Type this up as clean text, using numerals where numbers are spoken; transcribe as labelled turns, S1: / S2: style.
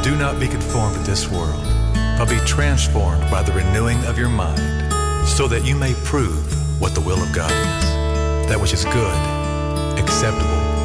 S1: Do not be conformed to this world, but be transformed by the renewing of your mind, so that you may prove what the will of God is, that which is good, acceptable,